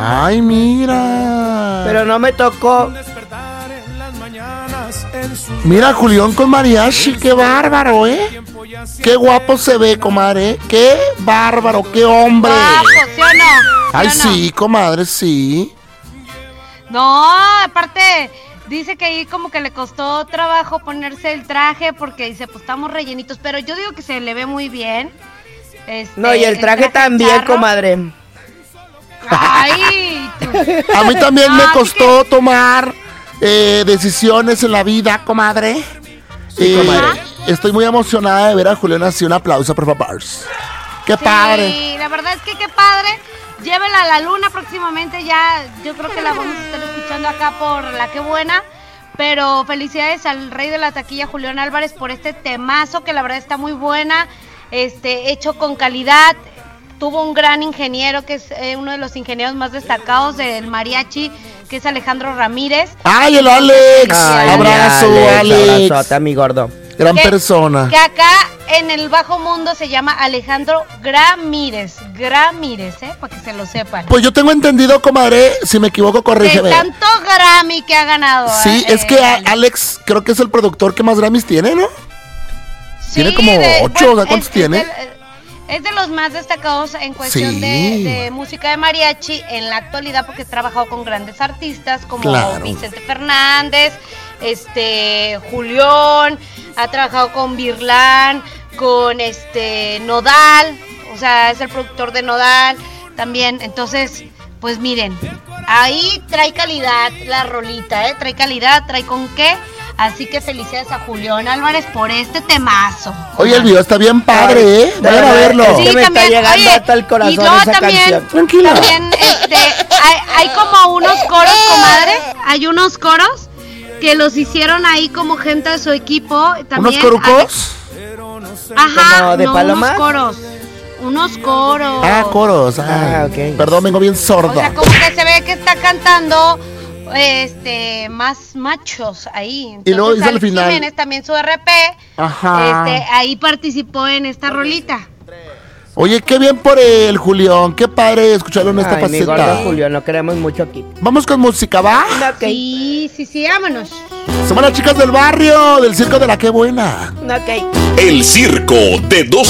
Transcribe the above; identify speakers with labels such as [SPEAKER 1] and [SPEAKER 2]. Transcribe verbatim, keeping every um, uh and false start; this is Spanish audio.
[SPEAKER 1] Ay, mira.
[SPEAKER 2] Pero no me tocó.
[SPEAKER 1] Mira, Julián con mariachi, qué bárbaro, ¿eh? Qué guapo se ve, comadre. Qué bárbaro, qué hombre.
[SPEAKER 3] Guapo, ¿sí o no? ¿Sí
[SPEAKER 1] Ay,
[SPEAKER 3] o no?
[SPEAKER 1] sí, comadre, sí.
[SPEAKER 3] No, aparte, dice que ahí como que le costó trabajo ponerse el traje porque dice, pues estamos rellenitos, pero yo digo que se le ve muy bien. Este,
[SPEAKER 2] No, y el traje, el traje también, charro. Comadre.
[SPEAKER 3] Ay, tú.
[SPEAKER 1] A mí también
[SPEAKER 3] no,
[SPEAKER 1] me costó
[SPEAKER 3] que...
[SPEAKER 1] tomar eh, decisiones en la vida, comadre.
[SPEAKER 2] Sí,
[SPEAKER 1] eh,
[SPEAKER 2] comadre.
[SPEAKER 1] Estoy muy emocionada de ver a Julián así. Un aplauso, por favor. ¡Qué
[SPEAKER 3] sí,
[SPEAKER 1] padre!
[SPEAKER 3] Sí, la verdad es que qué padre. Llévela a la luna próximamente. Ya, yo creo que la vamos a estar escuchando acá por La Qué Buena. Pero felicidades al rey de la taquilla, Julián Álvarez, por este temazo que la verdad está muy buena. Este, hecho con calidad. Tuvo un gran ingeniero, que es eh, uno de los ingenieros más destacados del mariachi, que es Alejandro Ramírez.
[SPEAKER 1] ¡Ay, el Alex!
[SPEAKER 2] Ay,
[SPEAKER 1] abrazo,
[SPEAKER 2] Alex,
[SPEAKER 1] Alex.
[SPEAKER 2] Abrazote, mi gordo.
[SPEAKER 1] Gran
[SPEAKER 3] que,
[SPEAKER 1] persona.
[SPEAKER 3] Que acá en el bajo mundo se llama Alejandro Gramírez. Gramírez, ¿eh? Para que se lo sepan.
[SPEAKER 1] Pues yo tengo entendido, comadre, si me equivoco, corrígeme.
[SPEAKER 3] De tanto Grammy que ha ganado.
[SPEAKER 1] Sí,
[SPEAKER 3] eh,
[SPEAKER 1] es que
[SPEAKER 3] eh,
[SPEAKER 1] Alex creo que es el productor que más Grammys tiene, ¿no?
[SPEAKER 3] Sí,
[SPEAKER 1] tiene como
[SPEAKER 3] de,
[SPEAKER 1] ocho,
[SPEAKER 3] bueno,
[SPEAKER 1] o sea, ¿cuántos
[SPEAKER 3] es,
[SPEAKER 1] tiene?
[SPEAKER 3] Es de, es de los más destacados en cuestión
[SPEAKER 1] Sí.
[SPEAKER 3] de, de música de mariachi en la actualidad, porque he trabajado con grandes artistas como
[SPEAKER 1] Claro.
[SPEAKER 3] Vicente Fernández, este Julián, ha trabajado con Virlán, con este Nodal, o sea, es el productor de Nodal también. Entonces, pues miren, ahí trae calidad la rolita, ¿eh? Trae calidad, trae con qué. Así que felicidades a Julián Álvarez por este temazo.
[SPEAKER 1] Oye, el video está bien padre, ¿eh? Vayan a verlo.
[SPEAKER 2] Es que me está llegando hasta el corazón
[SPEAKER 3] y luego
[SPEAKER 2] esa
[SPEAKER 3] también,
[SPEAKER 2] canción.
[SPEAKER 1] Tranquila.
[SPEAKER 3] También, este, hay, hay como unos coros, comadre. Hay unos coros que los hicieron ahí como gente de su equipo. También,
[SPEAKER 1] ¿Unos corucos?
[SPEAKER 3] Ajá,
[SPEAKER 2] ¿Como de
[SPEAKER 3] no,
[SPEAKER 2] Paloma?
[SPEAKER 3] unos coros. Unos coros.
[SPEAKER 1] Ah, coros. Ah,
[SPEAKER 2] Ah, ok.
[SPEAKER 1] Perdón, vengo bien sorda.
[SPEAKER 3] O sea, como que se ve que está cantando este más machos ahí. Entonces,
[SPEAKER 1] Y luego dice al
[SPEAKER 3] Alex
[SPEAKER 1] final.
[SPEAKER 3] Jiménez, también su R P,
[SPEAKER 1] Ajá.
[SPEAKER 3] este, ahí participó en esta rolita.
[SPEAKER 1] Oye, qué bien por el Julián. Qué padre escucharlo en esta
[SPEAKER 2] Ay, mi gordo
[SPEAKER 1] faceta.
[SPEAKER 2] Julián, lo queremos mucho aquí.
[SPEAKER 1] Vamos con música, ¿va?
[SPEAKER 2] Ok.
[SPEAKER 3] Sí, sí, sí, vámonos.
[SPEAKER 1] Somos las chicas del barrio, del circo de La Qué Buena.
[SPEAKER 2] Ok.
[SPEAKER 4] El circo de dos